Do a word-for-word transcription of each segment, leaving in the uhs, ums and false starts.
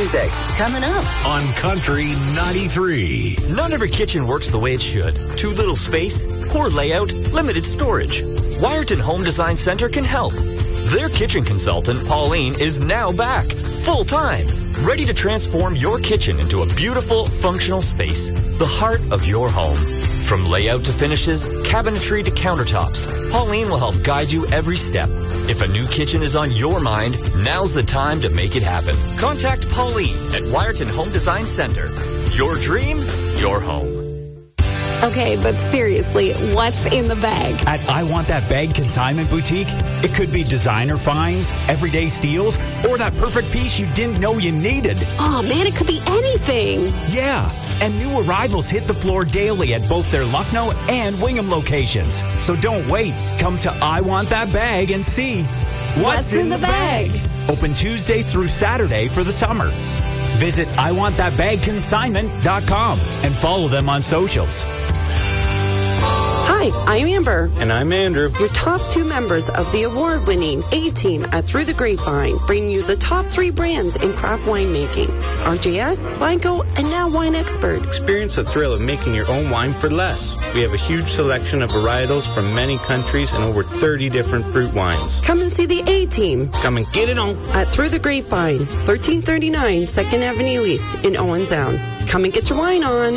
music coming up on Country ninety-three. Not every kitchen works the way it should. Too little space, poor layout, limited storage. Wyerton Home Design Center can help. Their kitchen consultant, Pauline, is now back, full-time, ready to transform your kitchen into a beautiful, functional space, the heart of your home. From layout to finishes, cabinetry to countertops, Pauline will help guide you every step. If a new kitchen is on your mind, now's the time to make it happen. Contact Pauline at Wyerton Home Design Center. Your dream, your home. Okay, but seriously, what's in the bag? At I Want That Bag Consignment Boutique, it could be designer finds, everyday steals, or that perfect piece you didn't know you needed. Oh, man, it could be anything. Yeah, and new arrivals hit the floor daily at both their Lucknow and Wingham locations. So don't wait. Come to I Want That Bag and see what's, what's in, in the, the bag. bag. Open Tuesday through Saturday for the summer. Visit I Want That Bag Consignment dot com and follow them on socials. Hi, I'm Amber. And I'm Andrew. Your top two members of the award-winning A-Team at Through the Grapevine, bringing you the top three brands in craft winemaking. R J S, Vineco, and now Wine Expert. Experience the thrill of making your own wine for less. We have a huge selection of varietals from many countries and over thirty different fruit wines. Come and see the A-Team. Come and get it on. At Through the Grapevine, thirteen thirty-nine second Avenue East in Owen Sound. Come and get your wine on.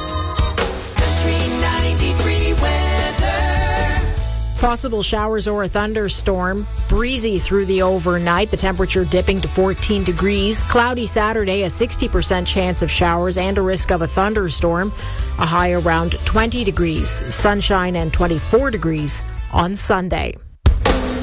Possible showers or a thunderstorm. Breezy through the overnight. The temperature dipping to fourteen degrees. Cloudy Saturday, a sixty percent chance of showers and a risk of a thunderstorm. A high around twenty degrees. Sunshine and twenty-four degrees on Sunday.